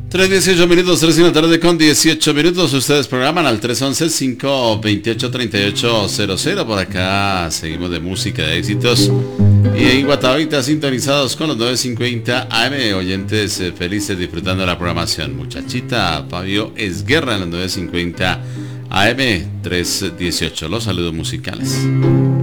3:18 minutos, 3 de la tarde con 18 minutos. Ustedes programan al 311-528-3800. Por acá seguimos de música de éxitos. Y en Guatavita sintonizados con los 950 AM. Oyentes felices disfrutando de la programación. Muchachita Fabio Esguerra en los 950 AM 318. Los saludos musicales.